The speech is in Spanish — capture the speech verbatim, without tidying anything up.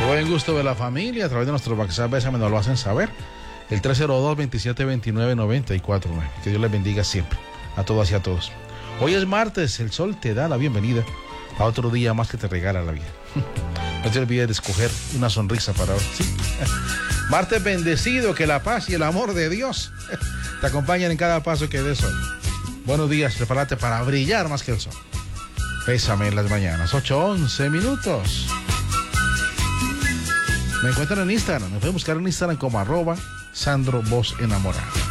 El buen gusto de la familia a través de nuestro WhatsApp, bésame, nos lo hacen saber. El tres cero dos, veintisiete veintinueve, noventa y cuatro. Que Dios les bendiga siempre, a todas y a todos. Hoy es martes, el sol te da la bienvenida a otro día más que te regala la vida. No te olvides de escoger una sonrisa para hoy. ¿Sí? Martes bendecido, que la paz y el amor de Dios te acompañan en cada paso que des hoy. Buenos días, prepárate para brillar más que el sol. Pésame en las mañanas, ocho once minutos. Me encuentran en Instagram, me pueden buscar en Instagram como arroba Sandro Voz Enamorada.